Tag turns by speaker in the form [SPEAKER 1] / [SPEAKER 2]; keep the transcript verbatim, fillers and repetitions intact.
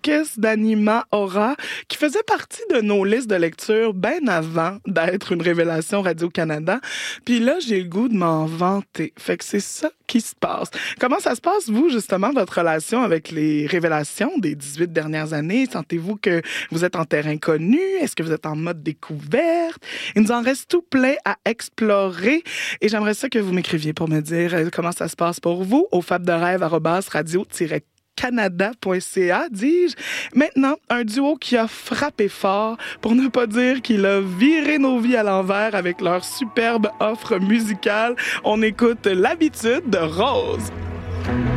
[SPEAKER 1] Kiss d'Anima Aura, qui faisait partie de nos listes de lecture bien avant d'être une révélation Radio-Canada. Puis là, j'ai le goût de m'en vanter. Fait que c'est ça qui se passe. Comment ça se passe, vous, justement, votre relation avec les révélations des dix-huit dernières années? Sentez-vous que vous êtes en terrain connu? Est-ce que vous êtes en mode découverte? Il nous en reste tout plein à explorer. Et j'aimerais ça que vous m'écriviez pour me dire comment ça se passe pour vous au fab de rêve arobase radio tiret canada point c a, dis-je. Maintenant, un duo qui a frappé fort, pour ne pas dire qu'il a viré nos vies à l'envers avec leur superbe offre musicale. On écoute L'habitude de Rose.